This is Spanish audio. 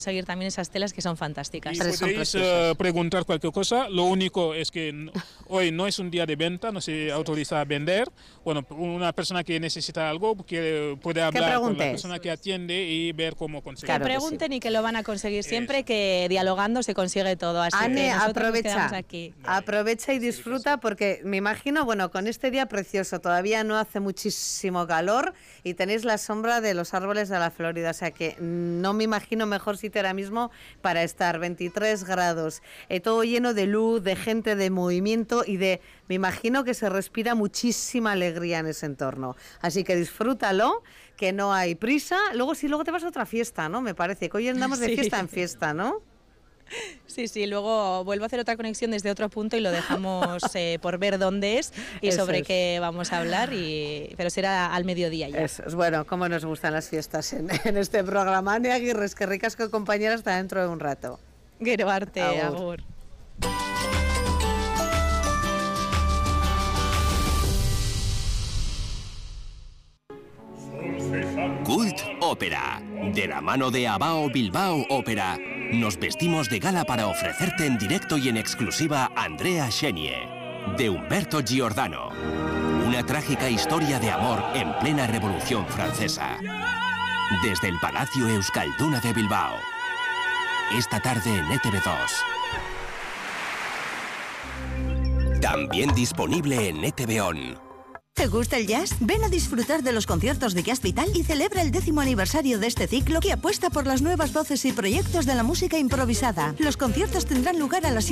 seguir también esas telas que son fantásticas. Y podéis preguntar cualquier cosa. Lo único es que hoy no es un día de venta, no se autoriza a vender. Bueno, una persona que necesita algo puede hablar con la persona que atiende y ver cómo conseguirlo. Que pregunten y que lo van a conseguir siempre, que dialogando se consigue todo. Así Ane, que nosotros nos quedamos aquí. Aprovecha y disfruta porque me imagino, bueno, con este día precioso, todavía no hace muchísimo calor y tenéis la sombra de los árboles de la Florida, o sea que no me imagino mejor sitio ahora mismo para estar. 23 grados, todo lleno de luz, de gente, de movimiento y me imagino que se respira muchísima alegría en ese entorno. Así que disfrútalo, que no hay prisa. Luego te vas a otra fiesta, ¿no? Me parece que hoy andamos de fiesta en fiesta, ¿no? Sí, luego vuelvo a hacer otra conexión desde otro punto y lo dejamos por ver dónde es y sobre qué vamos a hablar, pero será al mediodía ya. Eso es, bueno, cómo nos gustan las fiestas en este programa. Ane Aguirre, que ricas con compañeras, hasta dentro de un rato. Gero arte, agur. Cult Ópera. De la mano de Abao Bilbao Ópera, nos vestimos de gala para ofrecerte en directo y en exclusiva Andrea Chenier, de Humberto Giordano. Una trágica historia de amor en plena Revolución Francesa. Desde el Palacio Euskalduna de Bilbao. Esta tarde en ETV2. También disponible en ETV On. ¿Te gusta el jazz? Ven a disfrutar de los conciertos de Jazz Vital y celebra el 10º aniversario de este ciclo que apuesta por las nuevas voces y proyectos de la música improvisada. Los conciertos tendrán lugar a las